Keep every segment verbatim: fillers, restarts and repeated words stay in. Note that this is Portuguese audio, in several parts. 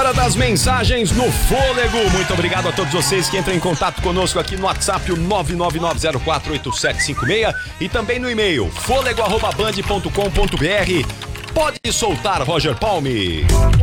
Hora das mensagens no Fôlego. Muito obrigado a todos vocês que entram em contato conosco aqui no WhatsApp, o nove nove nove zero quatro oito sete cinco seis, e também no e-mail fôlego arroba band ponto com ponto br. Pode soltar, Roger Palme.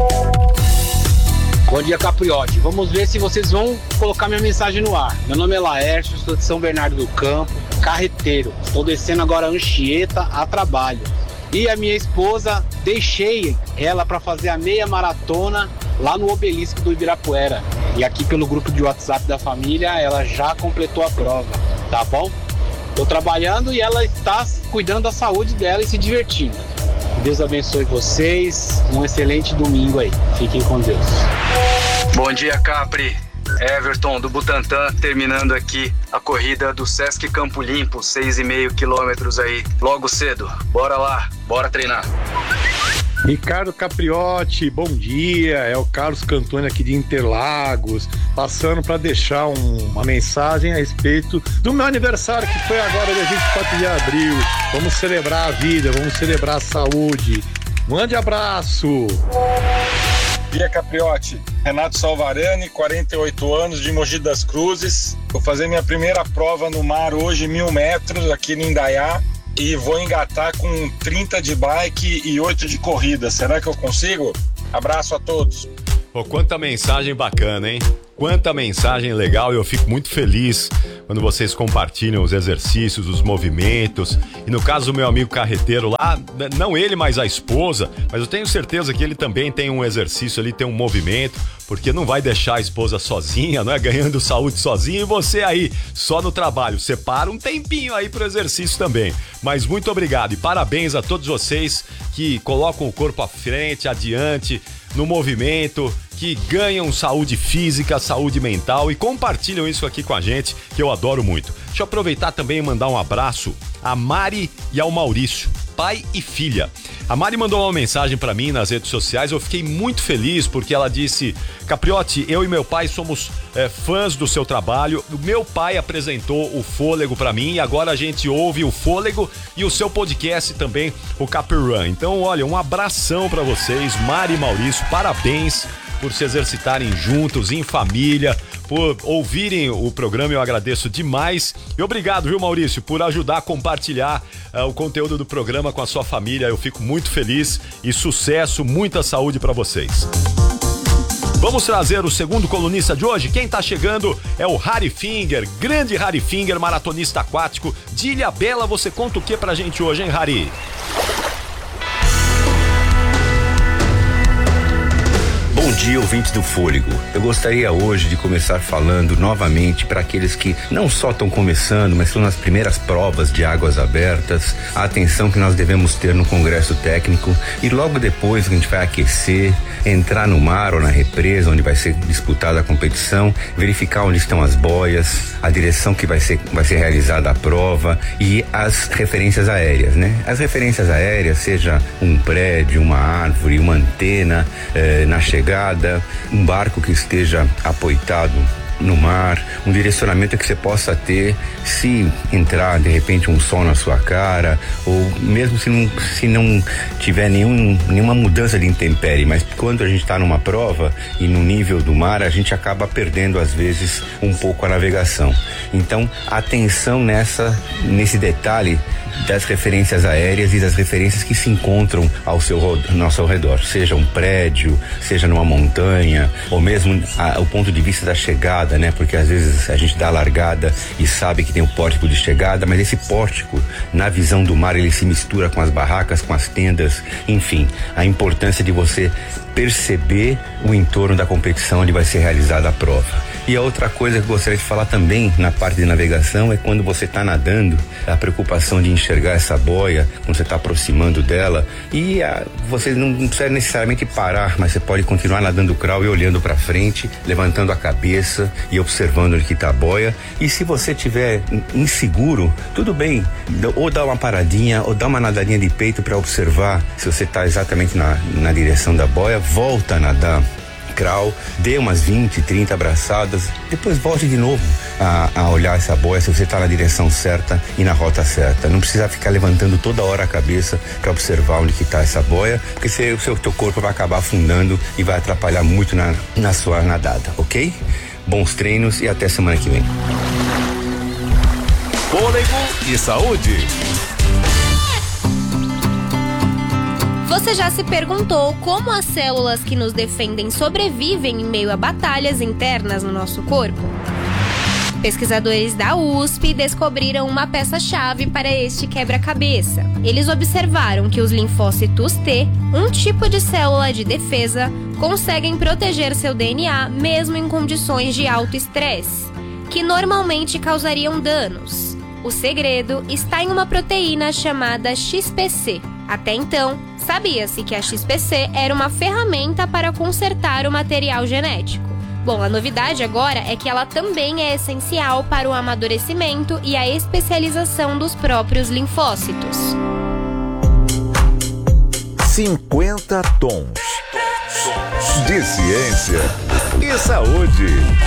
Bom dia, Capriotti. Vamos ver se vocês vão colocar minha mensagem no ar. Meu nome é Laércio, sou de São Bernardo do Campo, carreteiro. Estou descendo agora a Anchieta a trabalho. E a minha esposa, deixei ela para fazer a meia maratona lá no Obelisco do Ibirapuera. E aqui pelo grupo de WhatsApp da família, ela já completou a prova, tá bom? Estou trabalhando e ela está cuidando da saúde dela e se divertindo. Deus abençoe vocês, um excelente domingo aí. Fiquem com Deus. Bom dia, Capri. Everton do Butantã, terminando aqui a corrida do Sesc Campo Limpo, seis e meio quilômetros aí, logo cedo. Bora lá, bora treinar. Ricardo Capriotti, bom dia, é o Carlos Cantoni aqui de Interlagos, passando para deixar um, uma mensagem a respeito do meu aniversário, que foi agora dia vinte e quatro de abril. Vamos celebrar a vida, vamos celebrar a saúde. Um grande abraço. Bom dia, Capriotti. Renato Salvarani, quarenta e oito anos, de Mogi das Cruzes. Vou fazer minha primeira prova no mar hoje, mil metros, aqui no Indaiá. E vou engatar com trinta de bike e oito de corrida. Será que eu consigo? Abraço a todos. Pô, quanta mensagem bacana, hein? Quanta mensagem legal, e eu fico muito feliz quando vocês compartilham os exercícios, os movimentos. E no caso do meu amigo carreteiro lá, não ele, mas a esposa, mas eu tenho certeza que ele também tem um exercício ali, tem um movimento, porque não vai deixar a esposa sozinha, não é? Ganhando saúde sozinha, e você aí, só no trabalho. Separa um tempinho aí pro exercício também. Mas muito obrigado e parabéns a todos vocês que colocam o corpo à frente, adiante, no movimento, que ganham saúde física, saúde mental, e compartilham isso aqui com a gente, que eu adoro muito. Deixa eu aproveitar também e mandar um abraço a Mari e ao Maurício, pai e filha. A Mari mandou uma mensagem pra mim nas redes sociais, eu fiquei muito feliz porque ela disse: Capriotti, eu e meu pai somos é, fãs do seu trabalho, o meu pai apresentou o Fôlego pra mim e agora a gente ouve o Fôlego e o seu podcast também, o Capirun. Então, olha, um abração pra vocês, Mari e Maurício, parabéns por se exercitarem juntos, em família, por ouvirem o programa, eu agradeço demais. E obrigado, viu, Maurício, por ajudar a compartilhar uh, o conteúdo do programa com a sua família. Eu fico muito feliz e sucesso, muita saúde para vocês. Vamos trazer o segundo colunista de hoje. Quem tá chegando é o Harry Finger, grande Harry Finger, maratonista aquático de Ilhabela. Você conta o que pra gente hoje, hein, Harry? Bom dia, ouvintes do Fôlego. Eu gostaria hoje de começar falando novamente para aqueles que não só estão começando, mas estão nas primeiras provas de águas abertas, a atenção que nós devemos ter no congresso técnico e logo depois que a gente vai aquecer, entrar no mar ou na represa onde vai ser disputada a competição, verificar onde estão as boias, a direção que vai ser, vai ser realizada a prova e as referências aéreas, né? As referências aéreas, seja um prédio, uma árvore, uma antena eh, na chegada, um barco que esteja apoitado no mar, um direcionamento que você possa ter se entrar de repente um sol na sua cara, ou mesmo se não, se não tiver nenhum, nenhuma mudança de intempérie, mas quando a gente está numa prova e no nível do mar, a gente acaba perdendo às vezes um pouco a navegação. Então, atenção nessa, nesse detalhe das referências aéreas e das referências que se encontram ao seu, ao seu redor, seja um prédio, seja numa montanha, ou mesmo a, o ponto de vista da chegada, né? Porque às vezes a gente dá a largada e sabe que tem o pórtico de chegada, mas esse pórtico, na visão do mar, ele se mistura com as barracas, com as tendas, enfim, a importância de você perceber o entorno da competição onde vai ser realizada a prova. E a outra coisa que eu gostaria de falar também na parte de navegação é quando você está nadando, a preocupação de enxergar essa boia, quando você está aproximando dela, e a, você não, não precisa necessariamente parar, mas você pode continuar nadando crawl e olhando para frente, levantando a cabeça e observando onde que está a boia. E se você estiver inseguro, tudo bem, ou dá uma paradinha, ou dá uma nadadinha de peito para observar se você está exatamente na, na direção da boia, volta a nadar crawl, dê umas vinte, trinta abraçadas, depois volte de novo a, a olhar essa boia se você está na direção certa e na rota certa. Não precisa ficar levantando toda hora a cabeça para observar onde que está essa boia, porque você, o seu teu corpo vai acabar afundando e vai atrapalhar muito na, na sua nadada, ok? Bons treinos e até semana que vem. Fôlego e saúde. Você já se perguntou como as células que nos defendem sobrevivem em meio a batalhas internas no nosso corpo? Pesquisadores da U S P descobriram uma peça-chave para este quebra-cabeça. Eles observaram que os linfócitos T, um tipo de célula de defesa, conseguem proteger seu D N A mesmo em condições de alto estresse, que normalmente causariam danos. O segredo está em uma proteína chamada X P C. Até então, sabia-se que a X P C era uma ferramenta para consertar o material genético. Bom, a novidade agora é que ela também é essencial para o amadurecimento e a especialização dos próprios linfócitos. cinquenta tons de ciência e saúde.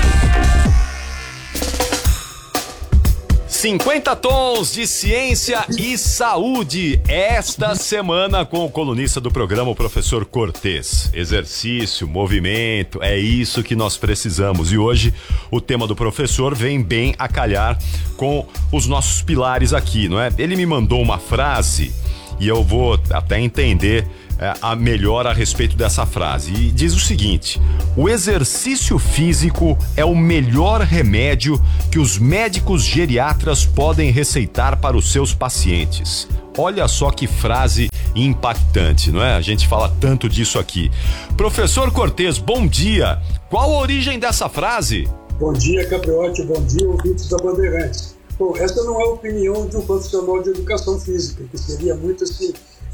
cinquenta tons de ciência e saúde, esta semana com o colunista do programa, o professor Cortez. Exercício, movimento, é isso que nós precisamos. E hoje o tema do professor vem bem a calhar com os nossos pilares aqui, não é? Ele me mandou uma frase e eu vou até entender é, a melhor a respeito dessa frase. E diz o seguinte: o exercício físico é o melhor remédio que os médicos geriatras podem receitar para os seus pacientes. Olha só que frase impactante, não é? A gente fala tanto disso aqui. Professor Cortez, bom dia. Qual a origem dessa frase? Bom dia, Capriotti. Bom dia, ouvintes da Bandeirantes. Bom, essa não é a opinião de um profissional de educação física, que seria muito assim,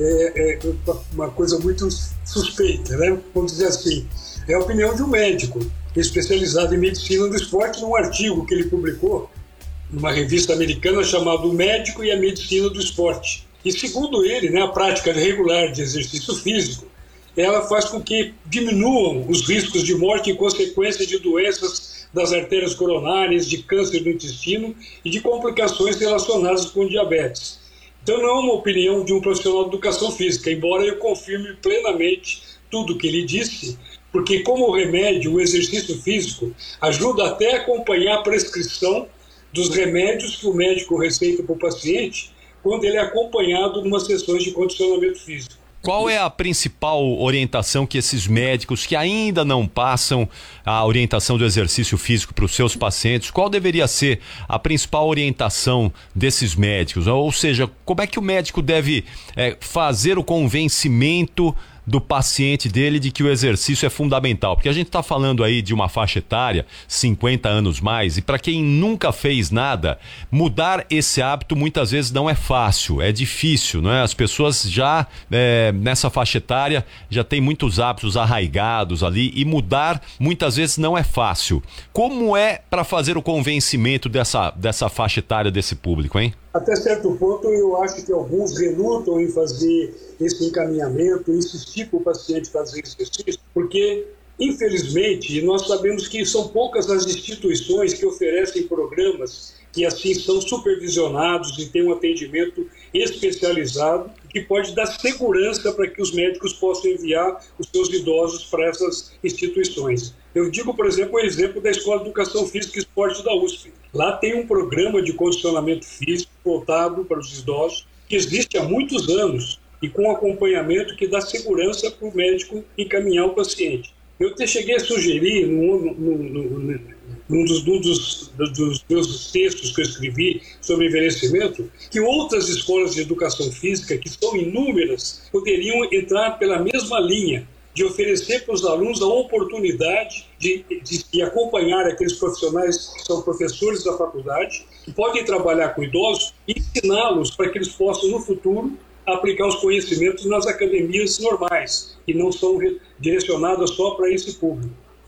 é, é, uma coisa muito suspeita, né? Vamos dizer assim. É a opinião de um médico especializado em medicina do esporte, num artigo que ele publicou numa revista americana chamada O Médico e a Medicina do Esporte. E segundo ele, né, a prática regular de exercício físico, ela faz com que diminuam os riscos de morte em consequência de doenças das artérias coronárias, de câncer do intestino e de complicações relacionadas com diabetes. Então não é uma opinião de um profissional de educação física, embora eu confirme plenamente tudo o que ele disse, porque como remédio, o exercício físico ajuda até a acompanhar a prescrição dos remédios que o médico receita para o paciente quando ele é acompanhado numa sessões de condicionamento físico. Qual é a principal orientação que esses médicos que ainda não passam a orientação do exercício físico para os seus pacientes, qual deveria ser a principal orientação desses médicos? Ou seja, como é que o médico deve é, fazer o convencimento do paciente dele de que o exercício é fundamental? Porque a gente está falando aí de uma faixa etária, cinquenta anos mais, e para quem nunca fez nada, mudar esse hábito muitas vezes não é fácil, é difícil, não é? As pessoas já é, nessa faixa etária já tem muitos hábitos arraigados ali e mudar muitas vezes não é fácil. Como é para fazer o convencimento dessa, dessa faixa etária desse público, hein? Até certo ponto, eu acho que alguns relutam em fazer esse encaminhamento, insistir para o paciente fazer exercício, porque, infelizmente, nós sabemos que são poucas as instituições que oferecem programas que, assim, são supervisionados e têm um atendimento especializado, que pode dar segurança para que os médicos possam enviar os seus idosos para essas instituições. Eu digo, por exemplo, o exemplo da Escola de Educação Física e Esporte da U S P. Lá tem um programa de condicionamento físico voltado para os idosos, que existe há muitos anos, e com acompanhamento que dá segurança para o médico encaminhar o paciente. Eu até cheguei a sugerir, num, num, num, num, dos, num dos, dos meus textos que eu escrevi sobre envelhecimento, que outras escolas de educação física, que são inúmeras, poderiam entrar pela mesma linha, de oferecer para os alunos a oportunidade de, de, de acompanhar aqueles profissionais que são professores da faculdade, que podem trabalhar com idosos e ensiná-los para que eles possam, no futuro, aplicar os conhecimentos nas academias normais, que não são direcionadas só para esse público.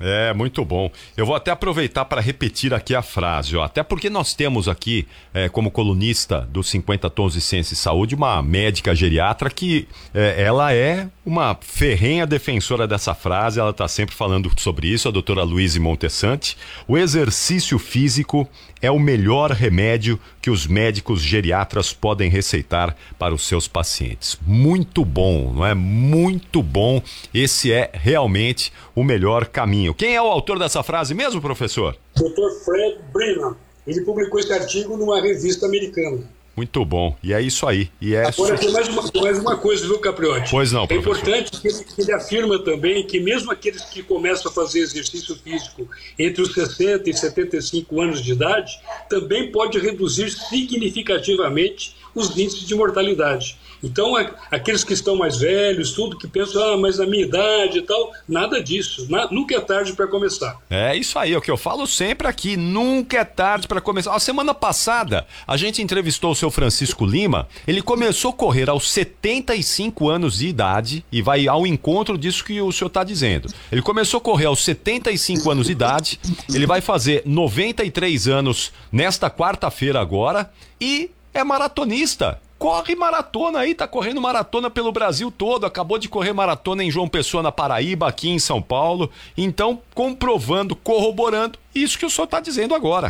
É, muito bom. Eu vou até aproveitar para repetir aqui a frase, ó. Até porque nós temos aqui, é, como colunista dos cinquenta Tons de Ciência e Saúde, uma médica geriatra que é, ela é uma ferrenha defensora dessa frase, ela está sempre falando sobre isso, a doutora Luíse Montesante. O exercício físico é o melhor remédio que os médicos geriatras podem receitar para os seus pacientes. Muito bom, não é? Muito bom. Esse é realmente o melhor caminho. Quem é o autor dessa frase mesmo, professor? doutor Fred Brennan. Ele publicou esse artigo numa revista americana. Muito bom. E é isso aí. E é Agora tem mais uma, mais uma coisa, viu, Capriotti? Pois não, professor. É importante que ele, que ele afirma também que mesmo aqueles que começam a fazer exercício físico entre os sessenta e setenta e cinco anos de idade, também pode reduzir significativamente os índices de mortalidade. Então, aqueles que estão mais velhos, tudo que pensam, ah, mas a minha idade e tal, nada disso. Na, nunca é tarde para começar. É isso aí, é o que eu falo sempre aqui, nunca é tarde para começar. A semana passada, a gente entrevistou o seu Francisco Lima, ele começou a correr aos setenta e cinco anos de idade e vai ao encontro disso que o senhor está dizendo. Ele começou a correr aos setenta e cinco anos de idade, ele vai fazer noventa e três anos nesta quarta-feira agora e é maratonista. Corre maratona aí, tá correndo maratona pelo Brasil todo, acabou de correr maratona em João Pessoa, na Paraíba, aqui em São Paulo, então comprovando, corroborando isso que o senhor está dizendo agora.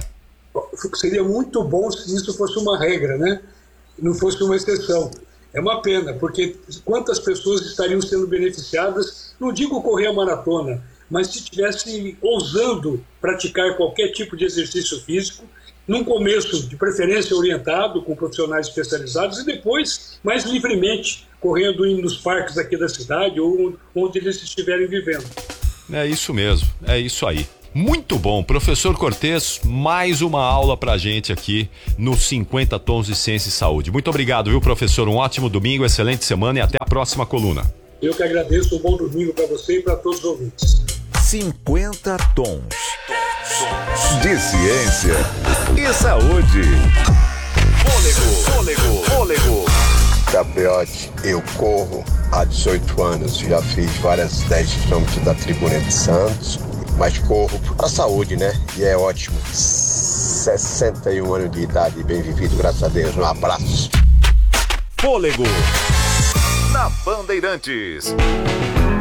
Seria muito bom se isso fosse uma regra, né? Não fosse uma exceção. É uma pena, porque quantas pessoas estariam sendo beneficiadas, não digo correr a maratona, mas se estivessem ousando praticar qualquer tipo de exercício físico, num começo, de preferência orientado, com profissionais especializados, e depois, mais livremente, correndo nos parques aqui da cidade ou onde eles estiverem vivendo. É isso mesmo, é isso aí. Muito bom, professor Cortez, mais uma aula pra gente aqui no cinquenta Tons de Ciência e Saúde. Muito obrigado, viu, professor? Um ótimo domingo, excelente semana e até a próxima coluna. Eu que agradeço, um bom domingo para você e para todos os ouvintes. cinquenta Tons de Ciência e Saúde. Fôlego, fôlego, fôlego. Capriotti, eu corro há dezoito anos, já fiz várias dez quilômetros da Tribuna de Santos, mas corro para a saúde, né? E é ótimo. sessenta e um anos de idade, bem vivido, graças a Deus. Um abraço. Fôlego na Bandeirantes.